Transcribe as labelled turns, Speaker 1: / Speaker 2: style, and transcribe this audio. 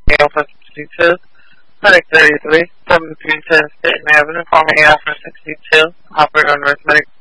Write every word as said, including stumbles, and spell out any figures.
Speaker 1: A L four sixty-two, Clinic thirty-three, seven three one zero Staten Avenue, former A L four sixty-two, operator on North Medic